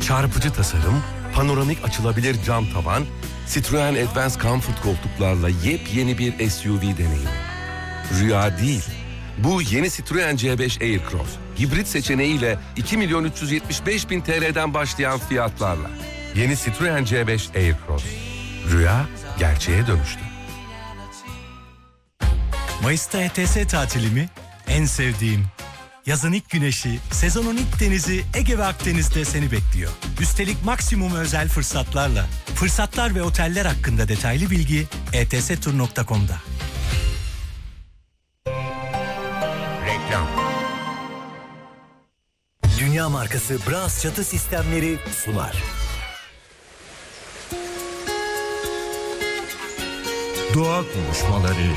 Çarpıcı tasarım, panoramik açılabilir cam tavan, Citroen Advance Comfort koltuklarla yepyeni bir SUV deneyimi. Rüya değil. Bu yeni Citroen C5 Aircross, hibrit seçeneğiyle 2.375.000 TL'den başlayan fiyatlarla. Yeni Citroen C5 Aircross. Rüya gerçeğe dönüştü. Mayıs'ta ETS tatilimi en sevdiğim. Yazın ilk güneşi, sezonun ilk denizi Ege ve Akdeniz'de seni bekliyor. Üstelik maksimum özel fırsatlarla. Fırsatlar ve oteller hakkında detaylı bilgi etstur.com'da. Reklam. Dünya markası Bras çatı sistemleri sunar. Doğa konuşmaları.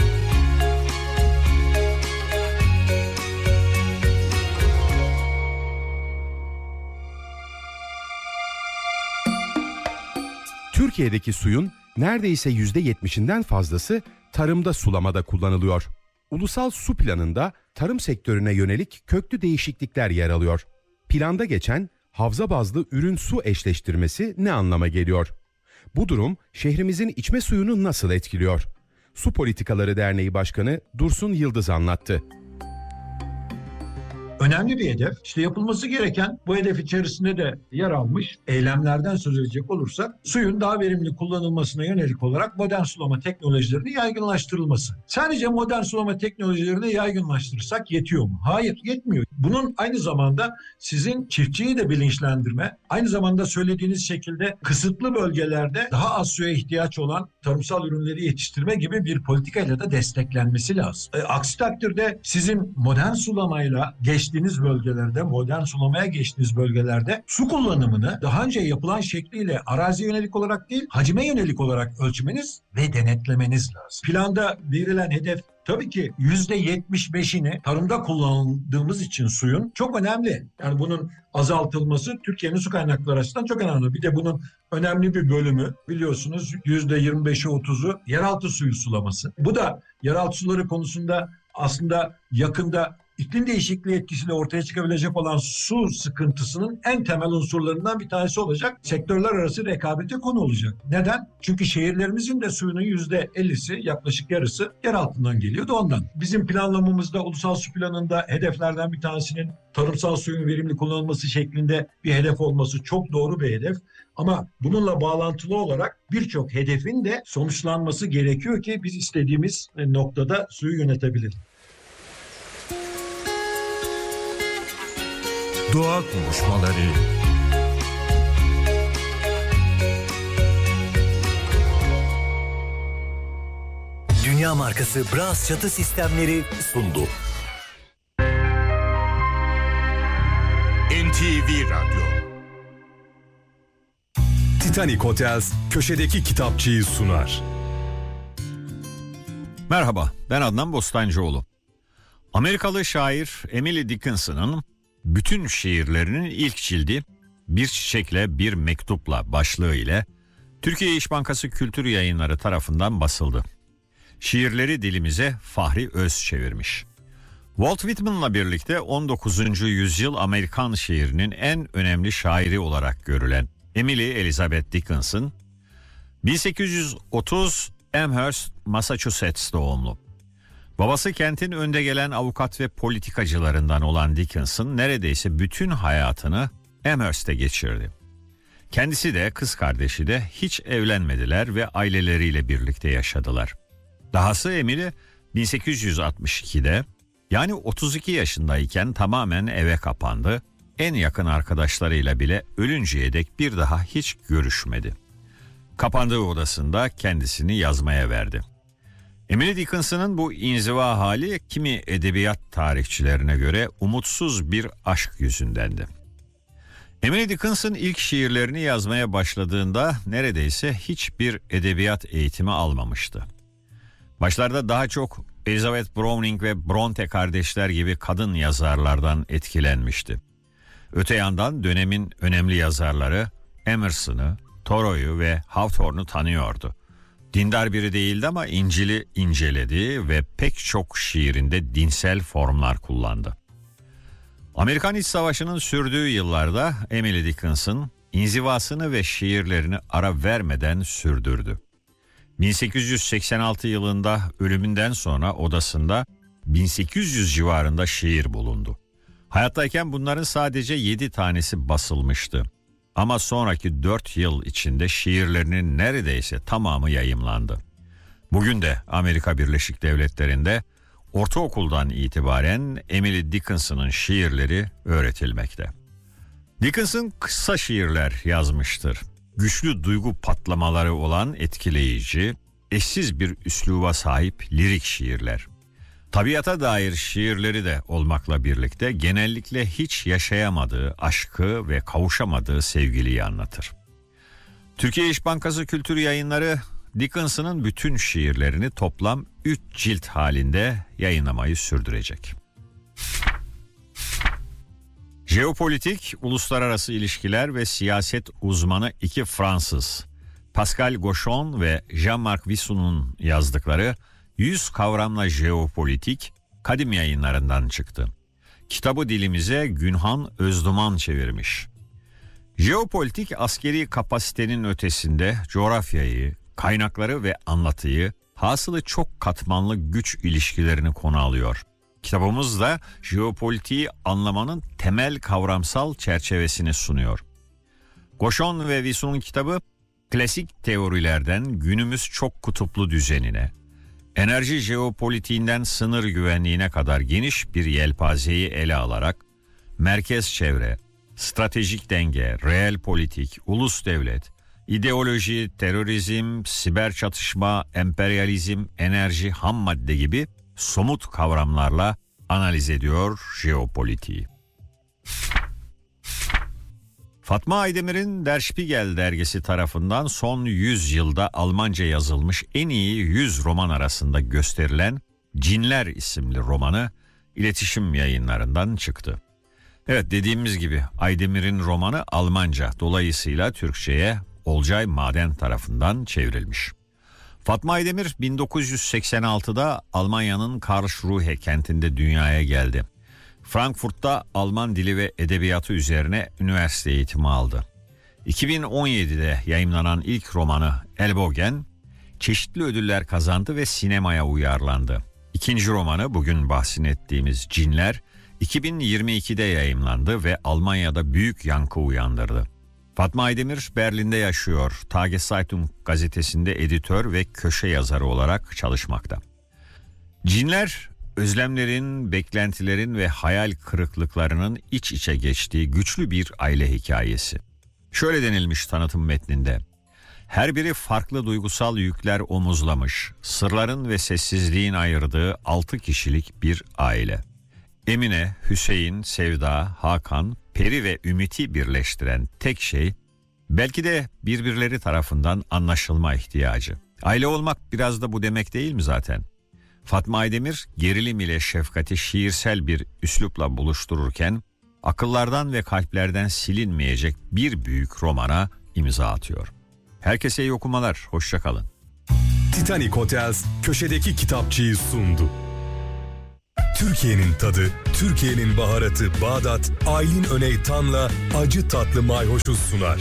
Türkiye'deki suyun neredeyse %70'inden fazlası tarımda sulamada kullanılıyor. Ulusal Su Planı'nda tarım sektörüne yönelik köklü değişiklikler yer alıyor. Planda geçen havza bazlı ürün su eşleştirmesi ne anlama geliyor? Bu durum şehrimizin içme suyunu nasıl etkiliyor? Su Politikaları Derneği Başkanı Dursun Yıldız anlattı. Önemli bir hedef. İşte yapılması gereken bu hedef içerisinde de yer almış eylemlerden söz edecek olursak suyun daha verimli kullanılmasına yönelik olarak modern sulama teknolojilerinin yaygınlaştırılması. Sadece modern sulama teknolojilerini yaygınlaştırırsak yetiyor mu? Hayır, yetmiyor. Bunun aynı zamanda sizin çiftçiyi de bilinçlendirme, aynı zamanda söylediğiniz şekilde kısıtlı bölgelerde daha az suya ihtiyaç olan tarımsal ürünleri yetiştirme gibi bir politikayla da desteklenmesi lazım. Aksi takdirde sizin modern sulamayla geçtiğiniz bölgelerde, modern sulamaya geçtiğiniz bölgelerde su kullanımını daha önce yapılan şekliyle araziye yönelik olarak değil, hacime yönelik olarak ölçmeniz ve denetlemeniz lazım. Planda verilen hedef tabii ki %75'ini tarımda kullandığımız için suyun çok önemli. Yani bunun azaltılması Türkiye'nin su kaynakları açısından çok önemli. Bir de bunun önemli bir bölümü biliyorsunuz %25'i 30'u yeraltı suyu sulaması. Bu da yeraltı suları konusunda aslında yakında iklim değişikliği etkisiyle ortaya çıkabilecek olan su sıkıntısının en temel unsurlarından bir tanesi olacak. Sektörler arası rekabete konu olacak. Neden? Çünkü şehirlerimizin de suyunun %50'si, yaklaşık yarısı yer altından geliyordu ondan. Bizim planlamamızda, Ulusal Su Planı'nda hedeflerden bir tanesinin tarımsal suyun verimli kullanılması şeklinde bir hedef olması çok doğru bir hedef. Ama bununla bağlantılı olarak birçok hedefin de sonuçlanması gerekiyor ki biz istediğimiz noktada suyu yönetebilelim. Doğa konuşmaları. Dünya markası Bras çatı sistemleri sundu. NTV Radyo. Titanic Hotels köşedeki kitapçıyı sunar. Merhaba, ben Adnan Bostancıoğlu. Amerikalı şair Emily Dickinson'ın bütün şiirlerinin ilk cildi Bir Çiçekle Bir Mektupla başlığı ile Türkiye İş Bankası Kültür Yayınları tarafından basıldı. Şiirleri dilimize Fahri Öz çevirmiş. Walt Whitman'la birlikte 19. yüzyıl Amerikan şiirinin en önemli şairi olarak görülen Emily Elizabeth Dickinson, 1830 Amherst, Massachusetts doğumlu. Babası kentin önde gelen avukat ve politikacılarından olan Dickinson neredeyse bütün hayatını Amherst'te geçirdi. Kendisi de kız kardeşi de hiç evlenmediler ve aileleriyle birlikte yaşadılar. Dahası Emily 1862'de yani 32 yaşındayken tamamen eve kapandı. En yakın arkadaşlarıyla bile ölünceye dek bir daha hiç görüşmedi. Kapandığı odasında kendisini yazmaya verdi. Emily Dickinson'ın bu inziva hali kimi edebiyat tarihçilerine göre umutsuz bir aşk yüzündendi. Emily Dickinson ilk şiirlerini yazmaya başladığında neredeyse hiçbir edebiyat eğitimi almamıştı. Başlarda daha çok Elizabeth Browning ve Bronte kardeşler gibi kadın yazarlardan etkilenmişti. Öte yandan dönemin önemli yazarları Emerson'ı, Thoreau'yu ve Hawthorne'u tanıyordu. Dindar biri değildi ama İncil'i inceledi ve pek çok şiirinde dinsel formlar kullandı. Amerikan İç Savaşı'nın sürdüğü yıllarda Emily Dickinson inzivasını ve şiirlerini ara vermeden sürdürdü. 1886 yılında ölümünden sonra odasında 1800 civarında şiir bulundu. Hayattayken bunların sadece 7 tanesi basılmıştı. Ama sonraki 4 yıl içinde şiirlerinin neredeyse tamamı yayımlandı. Bugün de Amerika Birleşik Devletleri'nde ortaokuldan itibaren Emily Dickinson'ın şiirleri öğretilmekte. Dickinson kısa şiirler yazmıştır. Güçlü duygu patlamaları olan etkileyici, eşsiz bir üsluba sahip lirik şiirler. Tabiata dair şiirleri de olmakla birlikte genellikle hiç yaşayamadığı aşkı ve kavuşamadığı sevgiliyi anlatır. Türkiye İş Bankası Kültür Yayınları Dickinson'ın bütün şiirlerini toplam 3 cilt halinde yayınlamayı sürdürecek. Jeopolitik, uluslararası ilişkiler ve siyaset uzmanı 2 Fransız, Pascal Gauchon ve Jean-Marc Visson'un yazdıkları 100 Kavramla Jeopolitik Kadim Yayınlarından çıktı. Kitabı dilimize Günhan Özduman çevirmiş. Jeopolitik askeri kapasitenin ötesinde coğrafyayı, kaynakları ve anlatıyı, hasılı çok katmanlı güç ilişkilerini konu alıyor. Kitabımız da jeopolitiği anlamanın temel kavramsal çerçevesini sunuyor. Gauchon ve Visson'un kitabı klasik teorilerden günümüz çok kutuplu düzenine, enerji jeopolitiğinden sınır güvenliğine kadar geniş bir yelpazeyi ele alarak merkez çevre, stratejik denge, reel politik, ulus devlet, ideoloji, terörizm, siber çatışma, emperyalizm, enerji, ham madde gibi somut kavramlarla analiz ediyor jeopolitiği. Fatma Aydemir'in Der Spiegel dergisi tarafından son 100 yılda Almanca yazılmış en iyi 100 roman arasında gösterilen Cinler isimli romanı İletişim Yayınlarından çıktı. Evet, dediğimiz gibi Aydemir'in romanı Almanca, dolayısıyla Türkçe'ye Olcay Maden tarafından çevrilmiş. Fatma Aydemir 1986'da Almanya'nın Karlsruhe kentinde dünyaya geldi. Frankfurt'ta Alman dili ve edebiyatı üzerine üniversite eğitimi aldı. 2017'de yayımlanan ilk romanı Elbogen çeşitli ödüller kazandı ve sinemaya uyarlandı. İkinci romanı bugün bahsini ettiğimiz Cinler 2022'de yayımlandı ve Almanya'da büyük yankı uyandırdı. Fatma Aydemir Berlin'de yaşıyor. Tageszeitung gazetesinde editör ve köşe yazarı olarak çalışmakta. Cinler, özlemlerin, beklentilerin ve hayal kırıklıklarının iç içe geçtiği güçlü bir aile hikayesi. Şöyle denilmiş tanıtım metninde: her biri farklı duygusal yükler omuzlamış, sırların ve sessizliğin ayırdığı 6 kişilik bir aile. Emine, Hüseyin, Sevda, Hakan, Peri ve Ümit'i birleştiren tek şey belki de birbirleri tarafından anlaşılma ihtiyacı. Aile olmak biraz da bu demek değil mi zaten? Fatma Aydemir gerilim ile şefkati şiirsel bir üslupla buluştururken akıllardan ve kalplerden silinmeyecek bir büyük romana imza atıyor. Herkese iyi okumalar, hoşça kalın. Titanic Hotels köşedeki kitapçıyı sundu. Türkiye'nin tadı, Türkiye'nin baharatı Bağdat, Aylin Öneytan'la acı tatlı mayhoşu sunar.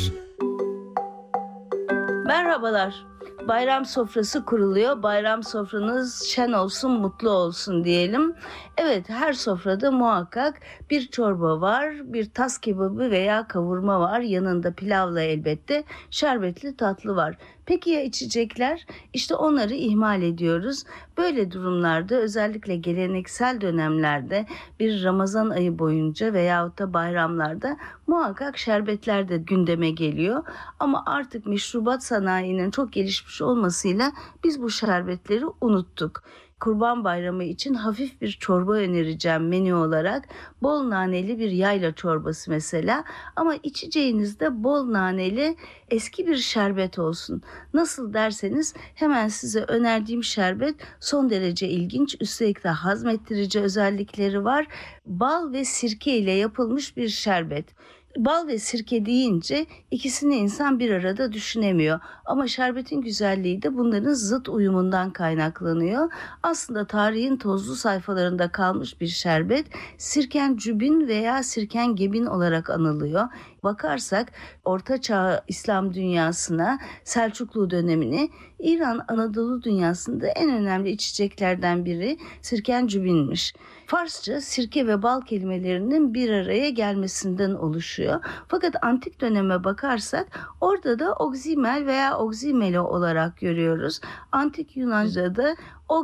Merhabalar. Bayram sofrası kuruluyor. Bayram sofranız şen olsun, mutlu olsun diyelim. Evet, her sofrada muhakkak bir çorba var, bir tas kebabı veya kavurma var. Yanında pilavla elbette şerbetli tatlı var. Peki ya içecekler? İşte onları ihmal ediyoruz. Böyle durumlarda özellikle geleneksel dönemlerde bir Ramazan ayı boyunca veyahut da bayramlarda muhakkak şerbetler de gündeme geliyor. Ama artık meşrubat sanayinin çok gelişmiş olmasıyla biz bu şerbetleri unuttuk. Kurban Bayramı için hafif bir çorba önereceğim menü olarak. Bol naneli bir yayla çorbası mesela, ama içeceğinizde bol naneli eski bir şerbet olsun. Nasıl derseniz hemen size önerdiğim şerbet son derece ilginç, üstelik de hazmettirici özellikleri var. Bal ve sirke ile yapılmış bir şerbet. Bal ve sirke deyince ikisini insan bir arada düşünemiyor. Ama şerbetin güzelliği de bunların zıt uyumundan kaynaklanıyor. Aslında tarihin tozlu sayfalarında kalmış bir şerbet sirkencübin veya sirkengebin olarak anılıyor. Bakarsak Orta Çağ İslam dünyasına, Selçuklu dönemini, İran Anadolu dünyasında en önemli içeceklerden biri sirkencübinmiş. Farsça sirke ve bal kelimelerinin bir araya gelmesinden oluşuyor. Fakat antik döneme bakarsak orada da oximel veya oximelo olarak görüyoruz. Antik Yunanca'da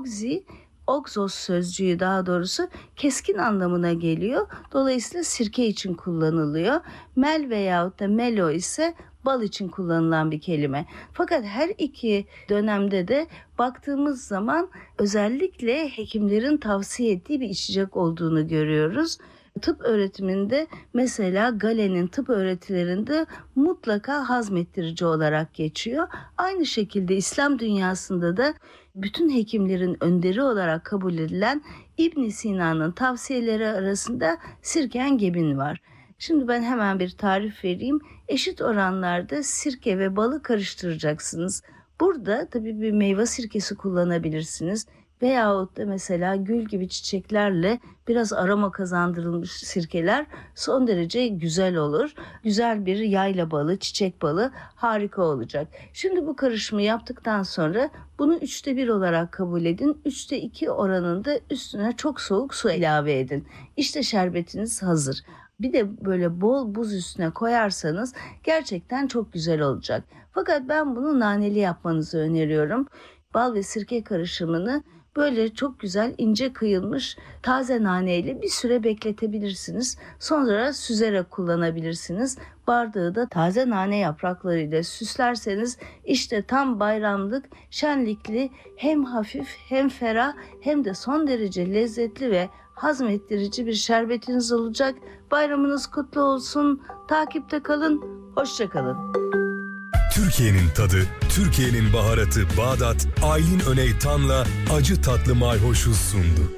oxos sözcüğü daha doğrusu keskin anlamına geliyor. Dolayısıyla sirke için kullanılıyor. Mel veyahut da melo ise bal için kullanılan bir kelime. Fakat her iki dönemde de baktığımız zaman özellikle hekimlerin tavsiye ettiği bir içecek olduğunu görüyoruz. Tıp öğretiminde mesela Galen'in tıp öğretilerinde mutlaka hazmettirici olarak geçiyor. Aynı şekilde İslam dünyasında da bütün hekimlerin önderi olarak kabul edilen İbn Sina'nın tavsiyeleri arasında sirkengebin var. Şimdi ben hemen bir tarif vereyim. Eşit oranlarda sirke ve balı karıştıracaksınız. Burada tabii bir meyve sirkesi kullanabilirsiniz. Veyahut da mesela gül gibi çiçeklerle biraz aroma kazandırılmış sirkeler son derece güzel olur. Güzel bir yayla balı, çiçek balı harika olacak. Şimdi bu karışımı yaptıktan sonra bunu 1/3 olarak kabul edin. 2/3 oranında üstüne çok soğuk su ilave edin. İşte şerbetiniz hazır. Bir de böyle bol buz üstüne koyarsanız gerçekten çok güzel olacak. Fakat ben bunu naneli yapmanızı öneriyorum. Bal ve sirke karışımını böyle çok güzel ince kıyılmış taze naneyle bir süre bekletebilirsiniz. Sonra süzerek kullanabilirsiniz. Bardağı da taze nane yapraklarıyla süslerseniz işte tam bayramlık, şenlikli, hem hafif hem ferah hem de son derece lezzetli ve hazmettirici bir şerbetiniz olacak. Bayramınız kutlu olsun. Takipte kalın. Hoşça kalın. Türkiye'nin tadı, Türkiye'nin baharatı Bağdat, Aylin Öney Tan'la acı tatlı mayhoşu sundu.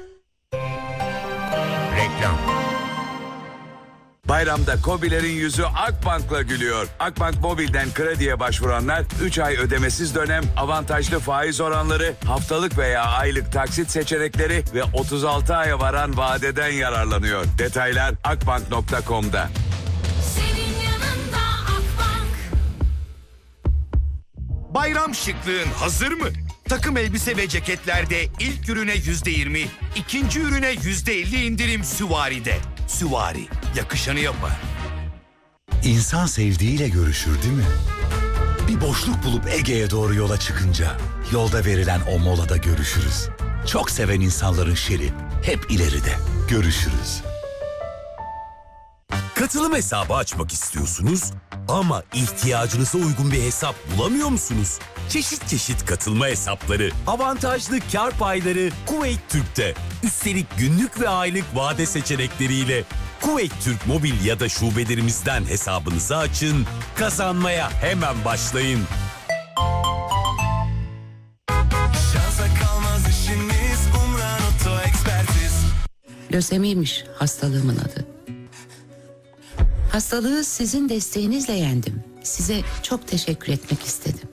Reklam. Bayramda KOBİ'lerin yüzü Akbank'la gülüyor. Akbank Mobil'den krediye başvuranlar 3 ay ödemesiz dönem, avantajlı faiz oranları, haftalık veya aylık taksit seçenekleri ve 36 aya varan vadeden yararlanıyor. Detaylar akbank.com'da. Bayram şıklığın hazır mı? Takım elbise ve ceketlerde ilk ürüne %20, ikinci ürüne %50 indirim Süvari'de. Süvari, yakışanı yapar. İnsan sevdiğiyle görüşür değil mi? Bir boşluk bulup Ege'ye doğru yola çıkınca yolda verilen o molada görüşürüz. Çok seven insanların şeri hep ileride. Görüşürüz. Katılım hesabı açmak istiyorsunuz ama ihtiyacınıza uygun bir hesap bulamıyor musunuz? Çeşit çeşit katılma hesapları, avantajlı kar payları Kuveyt Türk'te. Üstelik günlük ve aylık vade seçenekleriyle Kuveyt Türk mobil ya da şubelerimizden hesabınızı açın, kazanmaya hemen başlayın. Şansa kalmaz işiniz, Umran Oto Ekspertiz. Lösemiymiş hastalığımın adı. Hastalığı sizin desteğinizle yendim. Size çok teşekkür etmek istedim.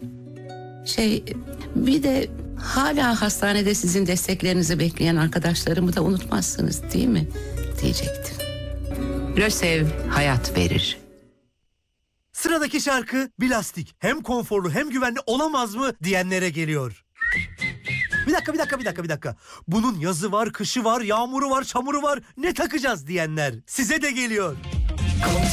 Bir de hala hastanede sizin desteklerinizi bekleyen arkadaşlarımı da unutmazsınız değil mi? Diyecektim. Lösev hayat verir. Sıradaki şarkı Bilastik. Hem konforlu hem güvenli olamaz mı diyenlere geliyor. Bir dakika. Bunun yazı var, kışı var, yağmuru var, çamuru var. Ne takacağız diyenler. Size de geliyor.